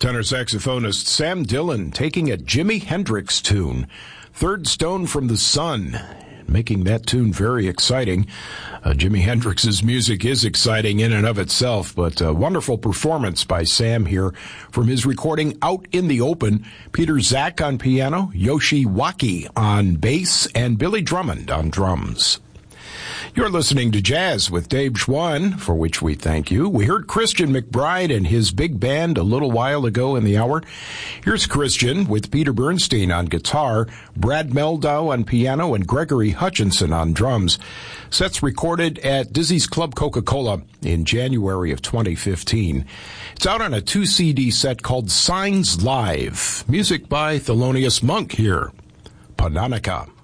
Tenor saxophonist Sam Dillon taking a Jimi Hendrix tune, Third Stone from the Sun, making that tune very exciting. Jimi Hendrix's music is exciting in and of itself, but a wonderful performance by Sam here from his recording Out in the Open. Peter Zach on piano, Yoshi Waki on bass, and Billy Drummond on drums. You're listening to Jazz with Dave Schwann, for which we thank you. We heard Christian McBride and his big band a little while ago in the hour. Here's Christian with Peter Bernstein on guitar, Brad Meldau on piano, and Gregory Hutchinson on drums. Sets recorded at Dizzy's Club Coca-Cola in January of 2015. It's out on a 2-CD set called Signs Live. Music by Thelonious Monk here. Pananica.